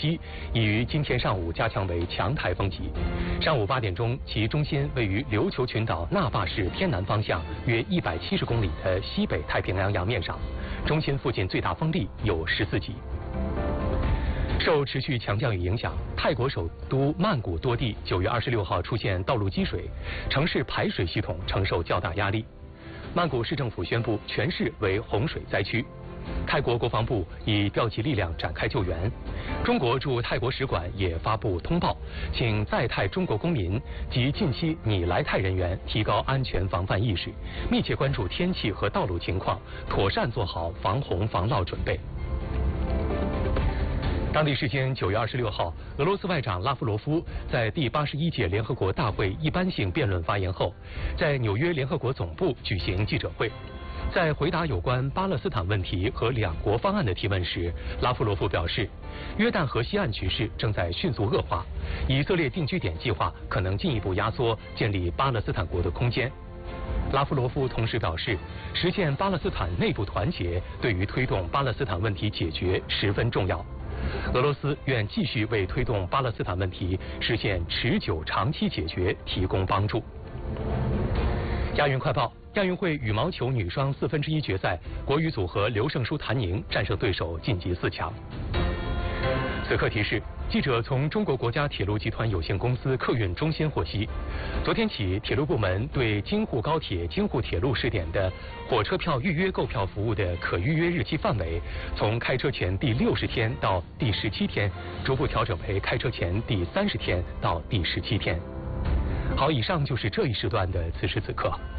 西，已于今天上午加强为强台风级。上午8点钟，其中心位于琉球群岛那霸市偏南方向约170公里的西北太平洋洋面上，中心附近最大风力有14级。受持续强降雨影响，泰国首都曼谷多地9月26号出现道路积水，城市排水系统承受较大压力。曼谷市政府宣布全市为洪水灾区。泰国国防部已调集力量展开救援。中国驻泰国使馆也发布通报，请在泰中国公民及近期拟来泰人员提高安全防范意识，密切关注天气和道路情况，妥善做好防洪防涝准备。当地时间9月26号，俄罗斯外长拉夫罗夫在第81届联合国大会一般性辩论发言后，在纽约联合国总部举行记者会。在回答有关巴勒斯坦问题和两国方案的提问时，拉夫罗夫表示，约旦河西岸局势正在迅速恶化，以色列定居点计划可能进一步压缩建立巴勒斯坦国的空间。拉夫罗夫同时表示，实现巴勒斯坦内部团结对于推动巴勒斯坦问题解决十分重要。俄罗斯愿继续为推动巴勒斯坦问题实现持久长期解决提供帮助。亚运快报：亚运会羽毛球女双1/4决赛，国羽组合刘胜书、谭宁战胜对手晋级4强。此刻提示：记者从中国国家铁路集团有限公司客运中心获悉，昨天起，铁路部门对京沪高铁、京沪铁路试点的火车票预约购票服务的可预约日期范围，从开车前第60天到第17天，逐步调整为开车前第30天到第17天。好，以上就是这一时段的此时此刻。